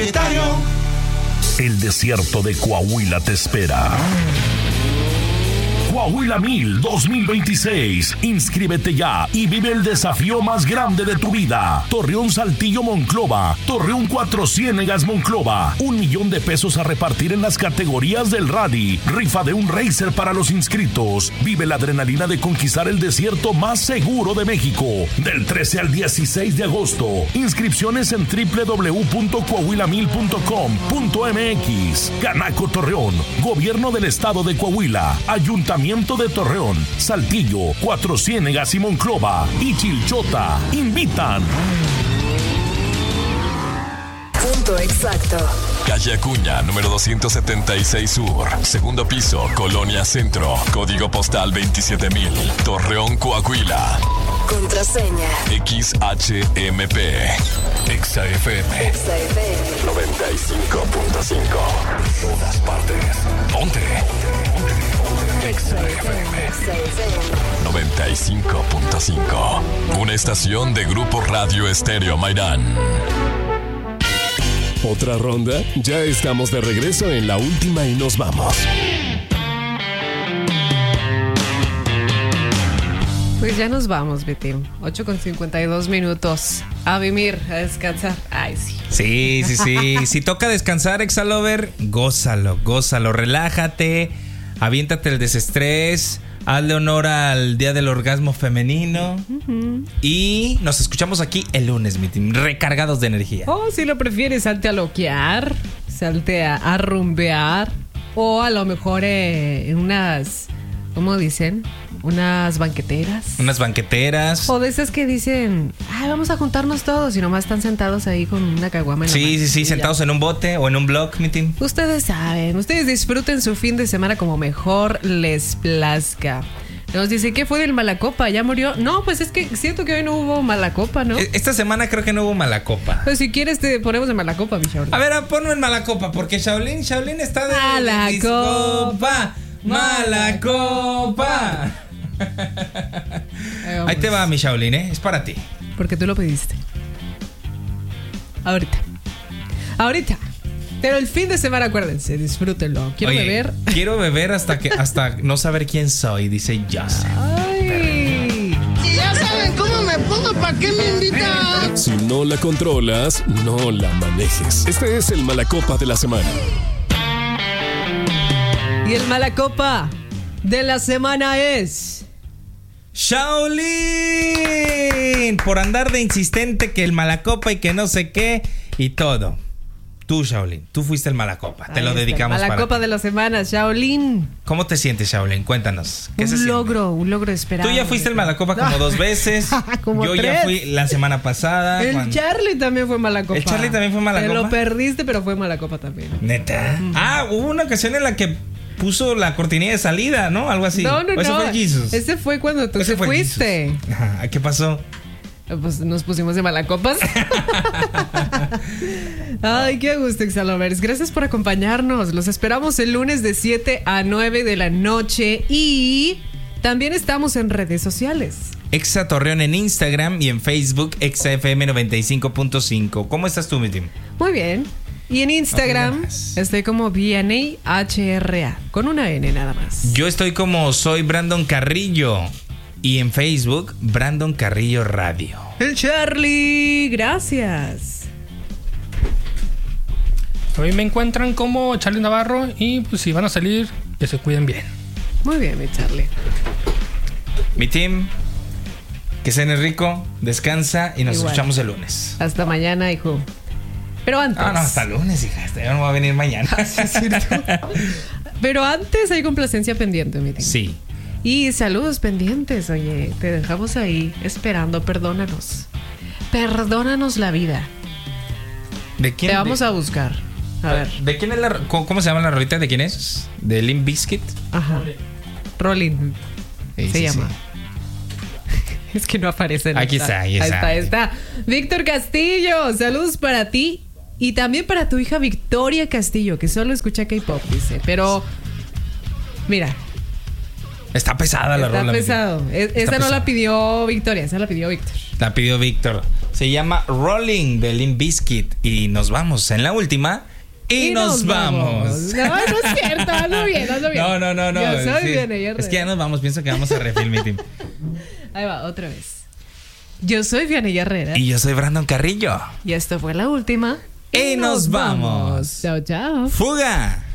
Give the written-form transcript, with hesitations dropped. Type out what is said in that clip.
propietario. El desierto de Coahuila te espera. Coahuila 1000 2026. Inscríbete ya y vive el desafío más grande de tu vida. Torreón Saltillo Monclova. Torreón Cuatro Ciénegas Monclova. $1,000,000 a repartir en las categorías del rally. Rifa de un racer para los inscritos. Vive la adrenalina de conquistar el desierto más seguro de México. Del 13 al 16 de agosto. Inscripciones en www.coahuila1000.com.mx. Canaco Torreón. Gobierno del Estado de Coahuila. Ayuntamiento de Torreón, Saltillo, Cuatro Ciénegas y Monclova y Chilchota invitan. Punto exacto. Calle Acuña, número 276 Sur, segundo piso, Colonia Centro, código postal 27000, Torreón, Coahuila. Contraseña. XHMP. XFM. XFM. 95.5. Todas partes. Ponte. XFM. 95.5. Una estación de Grupo Radio Estéreo Mairán. ¿Otra ronda? Ya estamos de regreso en la última y nos vamos. Pues ya nos vamos, Betty. 8:52. A vivir, a descansar. Ay, sí. Sí. Si toca descansar, Exalover, gózalo. Relájate, aviéntate el desestrés, hazle honor al Día del Orgasmo Femenino. Y nos escuchamos aquí el lunes, mi team, recargados de energía. O si lo prefieres, salte a loquear, salte a rumbear. O a lo mejor en unas, ¿cómo dicen? Unas banqueteras. O de esas que dicen, vamos a juntarnos todos y nomás están sentados ahí con una caguama en la mano. Sí, sentados en un bote o en un blog, mi team. Ustedes saben, ustedes disfruten su fin de semana como mejor les plazca. Nos dice, ¿qué fue del Malacopa? ¿Ya murió? No, pues es que siento que hoy no hubo Malacopa, ¿no? Esta semana creo que no hubo Malacopa. Pues si quieres te ponemos en Malacopa, mi Shaolin. A ver, ponme en Malacopa, porque Shaolin está de Malacopa. Malacopa. Ahí te va, mi Shaolin, es para ti. Porque tú lo pediste. Ahorita. Pero el fin de semana, acuérdense, disfrútenlo. Quiero beber hasta no saber quién soy, dice Joseph. Ay. Si ya saben cómo me pongo, ¿para qué me invitan? Si no la controlas, no la manejes. Este es el Malacopa de la semana. Y el Malacopa de la semana es Shaolin, por andar de insistente que el Malacopa y que no sé qué y todo. Tú, Shaolin, tú fuiste el Malacopa. Te lo dedicamos para Malacopa de la semana, Shaolin. ¿Cómo te sientes, Shaolin? Cuéntanos. ¿Qué se siente? Un logro esperado. Tú ya fuiste el Malacopa como 2 veces. Yo 3. Ya fui la semana pasada. Charlie también fue Malacopa. El Charlie también fue Malacopa. Te lo perdiste, pero fue Malacopa también. ¿Neta? Hubo una ocasión en la que puso la cortinilla de salida, ¿no? Algo así. No. Eso fue Jesus. Ese fue cuando tú te fuiste. Ajá. ¿Qué pasó? Pues nos pusimos de Malacopas. Ay, qué gusto, Exalovers. Gracias por acompañarnos. Los esperamos el lunes de 7 a 9 de la noche. Y también estamos en redes sociales. Exa Torreón en Instagram y en Facebook, ExaFM 95.5. ¿Cómo estás tú, mi team? Muy bien. Y en Instagram estoy como VNAHRA, con una N nada más. Yo estoy como soy Brandon Carrillo. Y en Facebook, Brandon Carrillo Radio. El Charlie, gracias. A mí me encuentran como Charlie Navarro. Y pues si van a salir, que se cuiden bien. Muy bien, mi Charlie. Mi team, que cene rico, descansa y nos escuchamos el lunes. Hasta mañana, hijo. Pero antes. No, hasta el lunes, hija. Yo no voy a venir mañana. Sí, es cierto. Pero antes hay complacencia pendiente, mi team. Sí. Y saludos pendientes, oye, te dejamos ahí esperando, perdónanos la vida. ¿De quién? Te vamos a buscar. A ver. ¿De quién es cómo se llama la rolita? ¿De quién es? ¿De Limp Bizkit? Ajá. Rolling. Se llama. Sí. Es que no aparece. Aquí está, ahí está. Víctor Castillo, saludos para ti y también para tu hija Victoria Castillo, que solo escucha K-pop, dice. Pero, mira. Está pesada la rola. Está pesado. Esa no la pidió Victoria, esa la pidió Víctor. La pidió Víctor. Se llama Rolling de Limp Bizkit. Y nos vamos en la última. Y nos vamos. No es cierto, hazlo bien. No. Yo soy Vianney Herrera. Es que ya nos vamos, pienso que vamos a Refilmiting. Ahí va, otra vez. Yo soy Vianney Herrera. Y yo soy Brandon Carrillo. Y esto fue la última. Y nos vamos. Chao, chao. ¡Fuga!